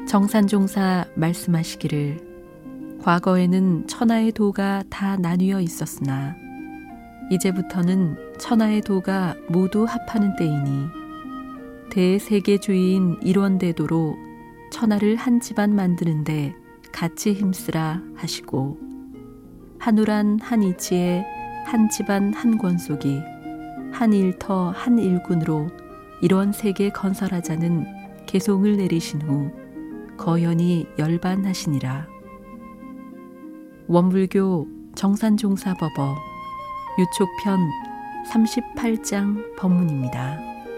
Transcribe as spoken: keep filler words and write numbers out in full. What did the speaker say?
정산종사 말씀하시기를 과거에는 천하의 도가 다 나뉘어 있었으나 이제부터는 천하의 도가 모두 합하는 때이니 대세계주의인 일원대도로 천하를 한 집안 만드는데 같이 힘쓰라 하시고 한우란 한 이치에 한 집안 한 권속이 한 일터 한 일군으로 이런 세계 건설하자는 개송을 내리신 후 거연히 열반하시니라. 원불교 정산종사법어 유촉편 삼십팔 장 법문입니다.